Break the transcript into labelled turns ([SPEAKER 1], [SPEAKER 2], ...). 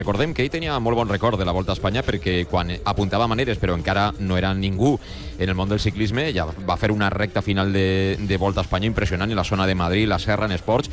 [SPEAKER 1] Recordem que ell tenia molt bon record de la Volta a Espanya perquè quan apuntava maneres, però encara no era ningú en el món del ciclisme, ja va fer una recta final de Volta a Espanya impressionant en la zona de Madrid, la Serra, en esports,